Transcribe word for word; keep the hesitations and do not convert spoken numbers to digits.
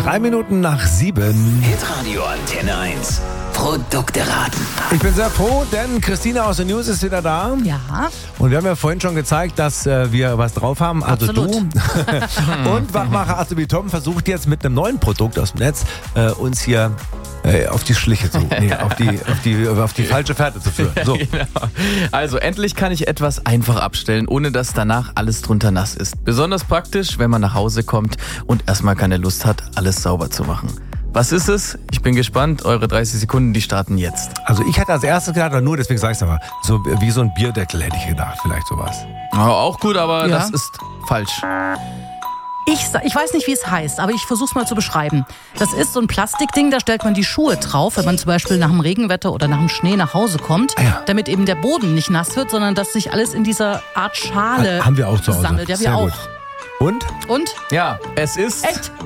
Drei Minuten nach sieben. Hitradio Antenne eins. Produkte raten. Ich bin sehr froh, denn Christina aus den News ist wieder da. Ja. Und wir haben ja vorhin schon gezeigt, dass äh, wir was drauf haben. Also Absolut. du. Und Wachmacher Azubi Tom versucht jetzt mit einem neuen Produkt aus dem Netz äh, uns hier äh, auf die Schliche zu, nee, auf die, auf die, auf die falsche Fährte zu führen. So. Genau. Also endlich kann ich etwas einfach abstellen, ohne dass danach alles drunter nass ist. Besonders praktisch, wenn man nach Hause kommt und erstmal keine Lust hat, alles sauber zu machen. Was ist es? Ich bin gespannt. Eure dreißig Sekunden, die starten jetzt. Also ich hatte als erstes gedacht, aber nur deswegen sage ich es aber, so wie so ein Bierdeckel hätte ich gedacht, vielleicht sowas. Oh, auch gut, aber Ja. das ist falsch. Ich, sa- ich weiß nicht, wie es heißt, aber ich versuche es mal zu beschreiben. Das ist so ein Plastikding, da stellt man die Schuhe drauf, wenn man zum Beispiel nach dem Regenwetter oder nach dem Schnee nach Hause kommt, Ah ja. damit eben der Boden nicht nass wird, sondern dass sich alles in dieser Art Schale Haben wir auch zu Hause. sammelt. Ja, wir Sehr auch. gut. Und? Und? Ja, es ist... Echt?